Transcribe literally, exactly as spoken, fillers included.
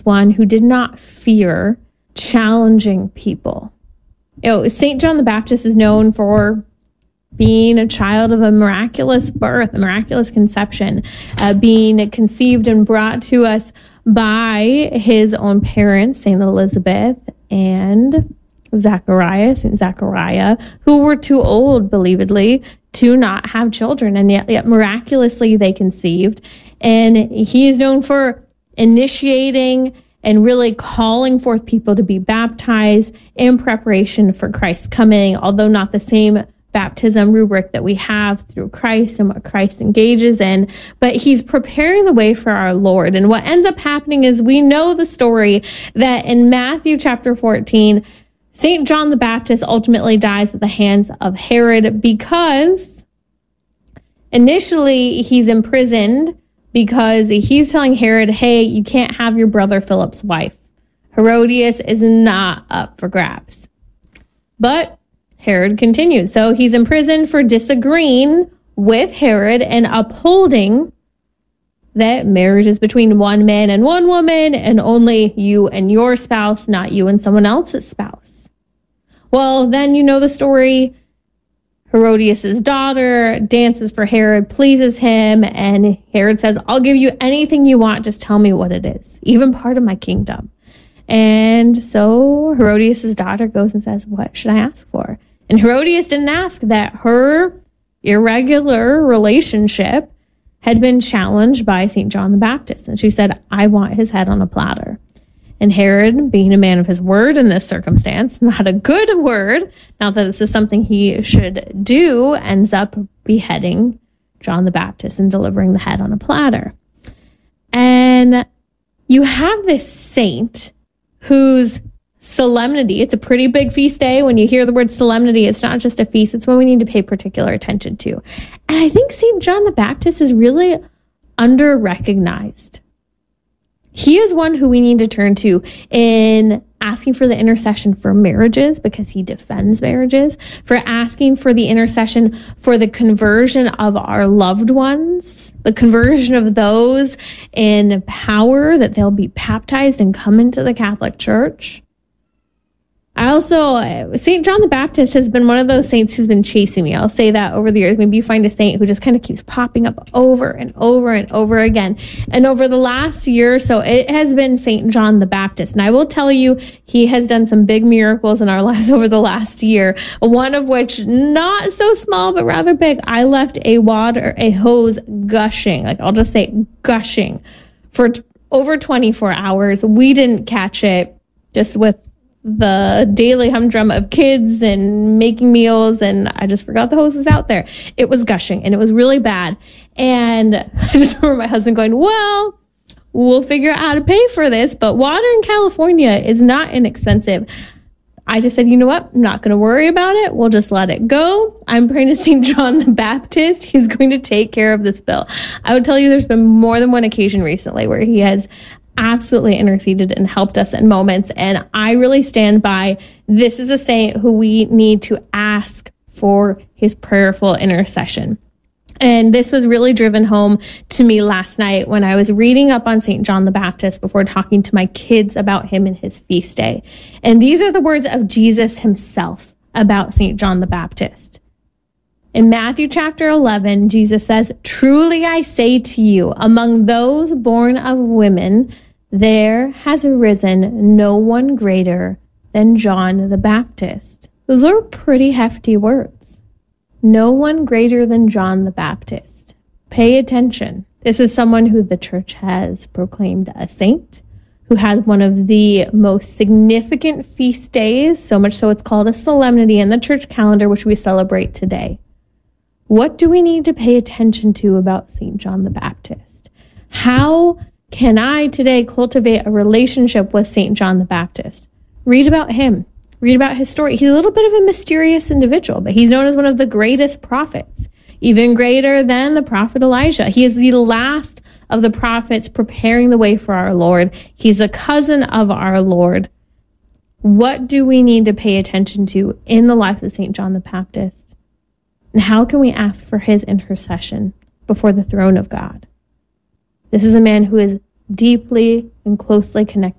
one who did not fear challenging people. You know, Saint John the Baptist is known for being a child of a miraculous birth, a miraculous conception, uh, being conceived and brought to us by his own parents, Saint Elizabeth and Zachariah, Saint Zachariah, who were too old, believedly, to not have children, and yet, yet miraculously they conceived. And he is known for initiating and really calling forth people to be baptized in preparation for Christ's coming, although not the same baptism rubric that we have through Christ and what Christ engages in, but he's preparing the way for our Lord. And what ends up happening is we know the story that in Matthew chapter fourteen, Saint John the Baptist ultimately dies at the hands of Herod because initially he's imprisoned because he's telling Herod, hey, you can't have your brother Philip's wife. Herodias is not up for grabs. But Herod continues. So he's imprisoned for disagreeing with Herod and upholding that marriage is between one man and one woman and only you and your spouse, not you and someone else's spouse. Well, then you know the story. Herodias' daughter dances for Herod, pleases him, and Herod says, I'll give you anything you want, just tell me what it is, even part of my kingdom. And so Herodias' daughter goes and says, what should I ask for? And Herodias didn't ask that her irregular relationship had been challenged by Saint John the Baptist. And she said, I want his head on a platter. And Herod, being a man of his word in this circumstance, not a good word, not that this is something he should do, ends up beheading John the Baptist and delivering the head on a platter. And you have this saint whose solemnity, it's a pretty big feast day. When you hear the word solemnity, it's not just a feast, it's one we need to pay particular attention to. And I think Saint John the Baptist is really under-recognized. He is one who we need to turn to in asking for the intercession for marriages, because he defends marriages, for asking for the intercession for the conversion of our loved ones, the conversion of those in power, that they'll be baptized and come into the Catholic Church. I also, Saint John the Baptist has been one of those saints who's been chasing me. I'll say that over the years. Maybe you find a saint who just kind of keeps popping up over and over and over again. And over the last year or so, it has been Saint John the Baptist. And I will tell you, he has done some big miracles in our lives over the last year. One of which, not so small, but rather big. I left a water, a hose gushing, like I'll just say gushing, for t- over twenty-four hours. We didn't catch it, just with the daily humdrum of kids and making meals, and I just forgot the hose was out there. It was gushing and it was really bad. And I just remember my husband going, well, we'll figure out how to pay for this, but water in California is not inexpensive. I just said, you know what? I'm not going to worry about it. We'll just let it go. I'm praying to Saint John the Baptist. He's going to take care of this bill. I would tell you there's been more than one occasion recently where he has absolutely interceded and helped us in moments. And I really stand by, this is a saint who we need to ask for his prayerful intercession. And this was really driven home to me last night when I was reading up on Saint John the Baptist before talking to my kids about him and his feast day. And these are the words of Jesus himself about Saint John the Baptist. In Matthew chapter eleven, Jesus says, truly I say to you, among those born of women, there has arisen no one greater than John the Baptist. Those are pretty hefty words. No one greater than John the Baptist. Pay attention. This is someone who the church has proclaimed a saint, who has one of the most significant feast days, so much so it's called a solemnity in the church calendar, which we celebrate today. What do we need to pay attention to about Saint John the Baptist? How can I today cultivate a relationship with Saint John the Baptist? Read about him. Read about his story. He's a little bit of a mysterious individual, but he's known as one of the greatest prophets, even greater than the prophet Elijah. He is the last of the prophets preparing the way for our Lord. He's a cousin of our Lord. What do we need to pay attention to in the life of Saint John the Baptist? And how can we ask for his intercession before the throne of God? This is a man who is deeply and closely connected